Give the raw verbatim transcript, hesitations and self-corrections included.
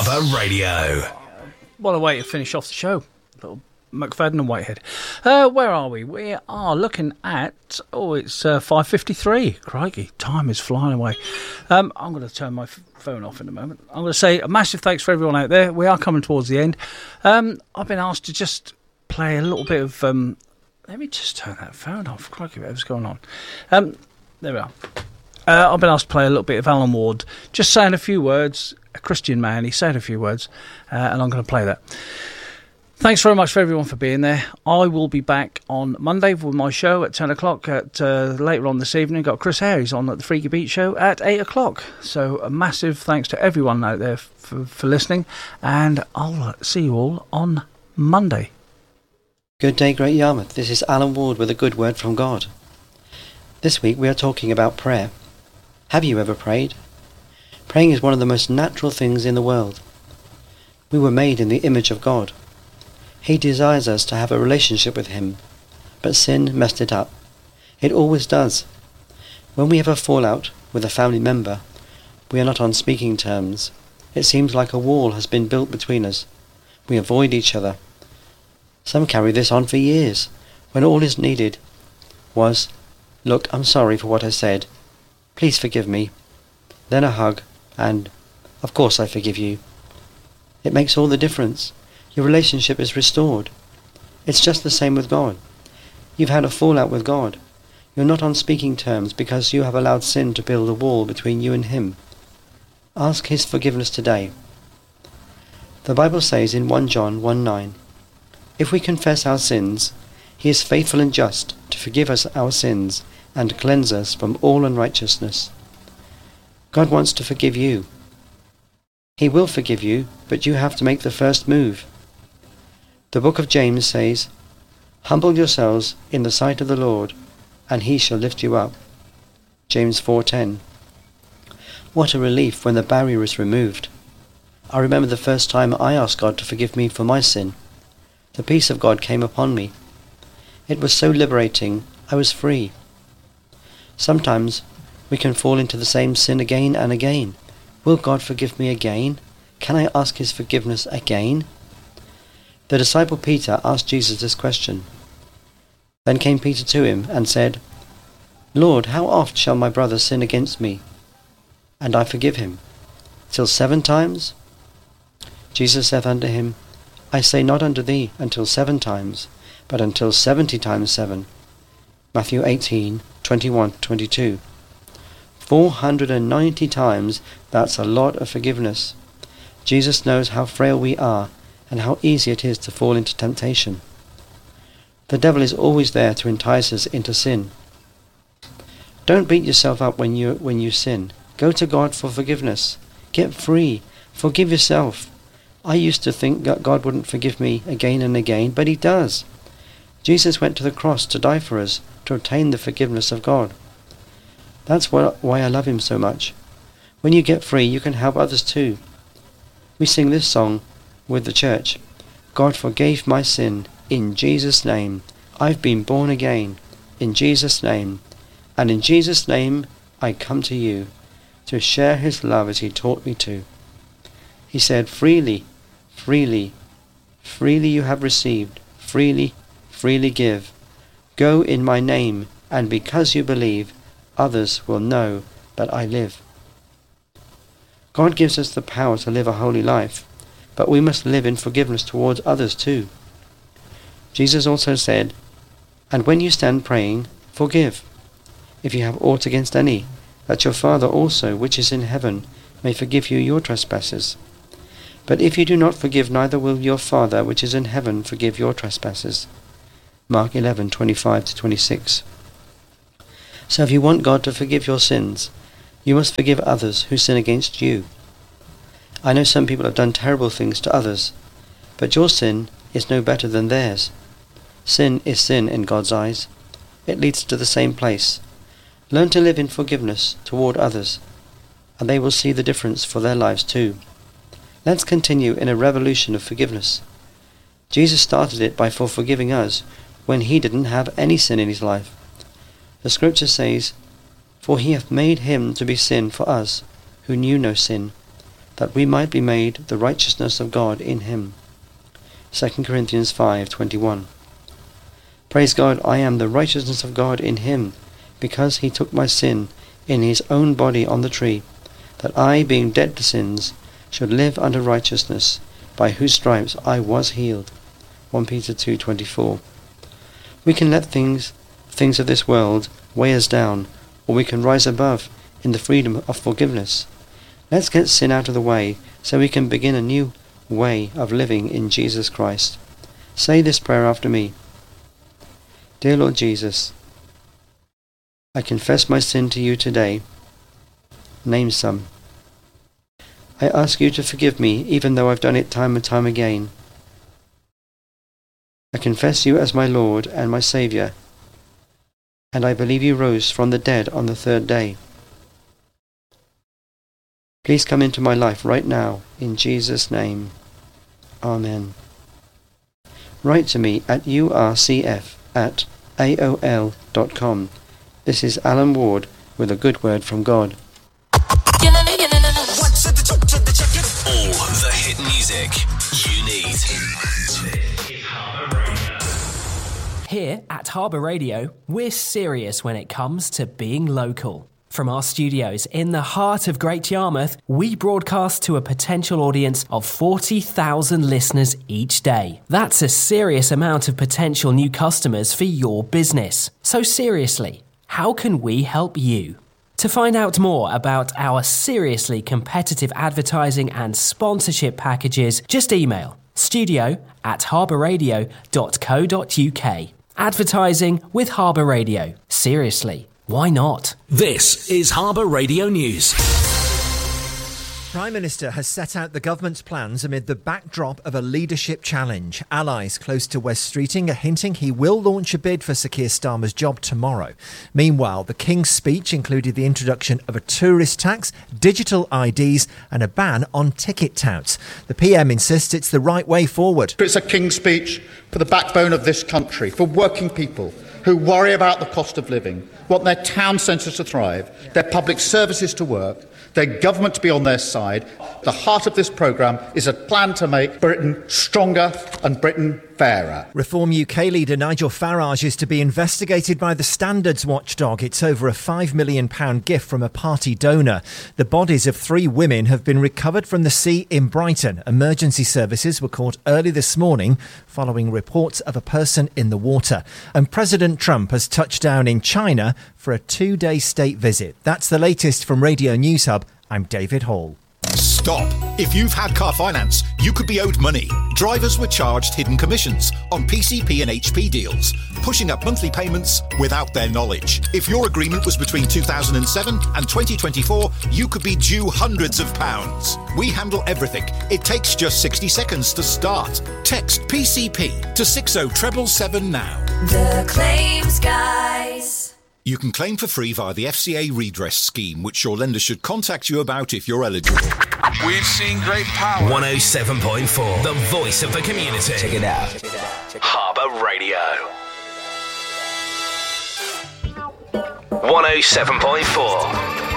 Brother Radio. What a way to finish off the show. Little McFadden and Whitehead. Uh, where are we? We are looking at, oh, it's uh, five fifty-three. Crikey, time is flying away. Um, I'm going to turn my f- phone off in a moment. I'm going to say a massive thanks for everyone out there. We are coming towards the end. Um, I've been asked to just play a little bit of... Um, let me just turn that phone off. Crikey, what's going on? Um, there we are. Uh, I've been asked to play a little bit of Alan Ward, just saying a few words. A Christian man, he said a few words, uh, and I'm going to play that. Thanks very much for everyone for being there. I will be back on Monday with my show at ten o'clock. At, uh, later on this evening, got Chris Harris on at the Freaky Beat Show at eight o'clock. So a massive thanks to everyone out there for, for listening, and I'll see you all on Monday. Good day, Great Yarmouth. This is Alan Ward with a good word from God. This week we are talking about prayer. Have you ever prayed? Praying is one of the most natural things in the world. We were made in the image of God. He desires us to have a relationship with Him, but sin messed it up. It always does. When we have a fallout with a family member, we are not on speaking terms. It seems like a wall has been built between us. We avoid each other. Some carry this on for years, when all is needed was, "Look, I'm sorry for what I said. Please forgive me." Then a hug, and, "Of course I forgive you." It makes all the difference. Your relationship is restored. It's just the same with God. You've had a fallout with God. You're not on speaking terms because you have allowed sin to build a wall between you and Him. Ask His forgiveness today. The Bible says in First John one nine, "If we confess our sins, He is faithful and just to forgive us our sins and cleanse us from all unrighteousness." God wants to forgive you. He will forgive you, but you have to make the first move. The book of James says, "Humble yourselves in the sight of the Lord, and He shall lift you up." James four ten. What a relief when the barrier is removed. I remember the first time I asked God to forgive me for my sin. The peace of God came upon me. It was so liberating. I was free. Sometimes we can fall into the same sin again and again. Will God forgive me again? Can I ask His forgiveness again? The disciple Peter asked Jesus this question. Then came Peter to him and said, "Lord, how oft shall my brother sin against me, and I forgive him? Till seven times?" Jesus said unto him, "I say not unto thee until seven times, but until seventy times seven." Matthew eighteen twenty-one to twenty-two. four hundred ninety times, that's a lot of forgiveness. Jesus knows how frail we are and how easy it is to fall into temptation. The devil is always there to entice us into sin. Don't beat yourself up when you when you sin. Go to God for forgiveness. Get free. Forgive yourself. I used to think that God wouldn't forgive me again and again, but He does. Jesus went to the cross to die for us, to obtain the forgiveness of God. That's why I love Him so much. When you get free, you can help others too. We sing this song with the church. God forgave my sin, in Jesus' name. I've been born again, in Jesus' name. And in Jesus' name I come to you, to share His love as He taught me to. He said, freely, freely, freely you have received, freely, freely give. Go in my name, and because you believe, others will know that I live. God gives us the power to live a holy life, but we must live in forgiveness towards others too. Jesus also said, "And when you stand praying, forgive, if you have aught against any, that your Father also, which is in heaven, may forgive you your trespasses. But if you do not forgive, neither will your Father, which is in heaven, forgive your trespasses." Mark eleven twenty-five to twenty-six. So if you want God to forgive your sins, you must forgive others who sin against you. I know some people have done terrible things to others, but your sin is no better than theirs. Sin is sin in God's eyes. It leads to the same place. Learn to live in forgiveness toward others, and they will see the difference for their lives too. Let's continue in a revolution of forgiveness. Jesus started it by for forgiving us when He didn't have any sin in His life. The scripture says, "For He hath made Him to be sin for us, who knew no sin, that we might be made the righteousness of God in him. Second Corinthians five twenty-one. Praise God, I am the righteousness of God in him, because he took my sin in his own body on the tree, that I, being dead to sins, should live unto righteousness, by whose stripes I was healed. First Peter two twenty-four. We can let things, things of this world weigh us down, or we can rise above in the freedom of forgiveness. Let's get sin out of the way, so we can begin a new way of living in Jesus Christ. Say this prayer after me. Dear Lord Jesus, I confess my sin to you today. Name some. I ask you to forgive me, even though I've done it time and time again. I confess you as my Lord and my Saviour, and I believe you rose from the dead on the third day. Please come into my life right now, in Jesus' name. Amen. Write to me at U R C F at A O L dot com. This is Alan Ward with a good word from God. All the hit music you need. Here at Harbour Radio, we're serious when it comes to being local. From our studios in the heart of Great Yarmouth, we broadcast to a potential audience of forty thousand listeners each day. That's a serious amount of potential new customers for your business. So seriously, how can we help you? To find out more about our seriously competitive advertising and sponsorship packages, just email studio at harbourradio dot co dot uk. Advertising with Harbour Radio. Seriously, why not? This is Harbour Radio News. Prime Minister has set out the government's plans amid the backdrop of a leadership challenge. Allies close to Wes Streeting are hinting he will launch a bid for Sir Keir Starmer's job tomorrow. Meanwhile, the King's speech included the introduction of a tourist tax, digital I Ds and a ban on ticket touts. The P M insists it's the right way forward. It's a King's speech for the backbone of this country, for working people who worry about the cost of living, want their town centres to thrive, their public services to work, their government to be on their side. The heart of this programme is a plan to make Britain stronger and Britain fairer. Reform U K leader Nigel Farage is to be investigated by the Standards Watchdog. It's over a five million pounds gift from a party donor. The bodies of three women have been recovered from the sea in Brighton. Emergency services were called early this morning following reports of a person in the water. And President Trump has touched down in China for a two-day state visit. That's the latest from Radio News Hub. I'm David Hall. Stop. If you've had car finance, you could be owed money. Drivers were charged hidden commissions on P C P and H P deals, pushing up monthly payments without their knowledge. If your agreement was between two thousand seven and twenty twenty-four, you could be due hundreds of pounds. We handle everything. It takes just sixty seconds to start. Text P C P to six oh seven seven now. The Claims Guys. You can claim for free via the F C A redress scheme, which your lender should contact you about if you're eligible. We've seen great power. one oh seven point four, the voice of the community. Check it out. Harbour Radio. one oh seven point four.